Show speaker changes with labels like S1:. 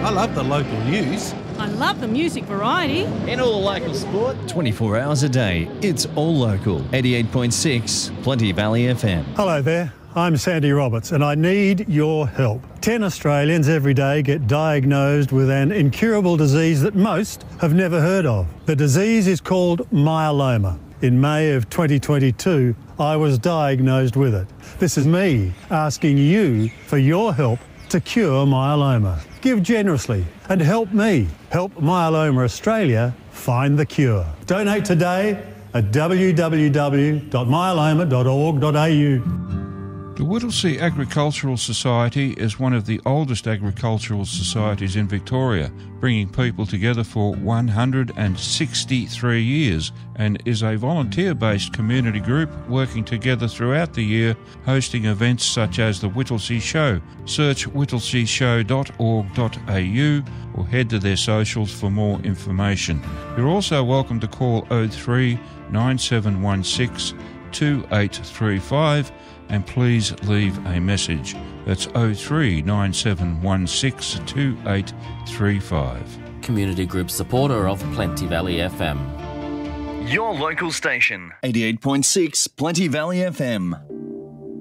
S1: I love the local news.
S2: I love the music variety.
S3: And all the local sport.
S4: 24 hours a day, it's all local. 88.6 Plenty Valley FM.
S5: Hello there, I'm Sandy Roberts and I need your help. 10 Australians every day get diagnosed with an incurable disease that most have never heard of. The disease is called myeloma. In May of 2022, I was diagnosed with it. This is me asking you for your help to cure myeloma. Give generously and help me. Help Myeloma Australia find the cure. Donate today at www.myeloma.org.au.
S6: The Whittlesea Agricultural Society is one of the oldest agricultural societies in Victoria, bringing people together for 163 years, and is a volunteer-based community group working together throughout the year, hosting events such as the Whittlesea Show. Search whittleseashow.org.au or head to their socials for more information. You're also welcome to call 03 9716 2835 and please leave a message. That's 03 9716 2835.
S7: Community group supporter of Plenty Valley FM.
S4: Your local station. 88.6 Plenty Valley FM.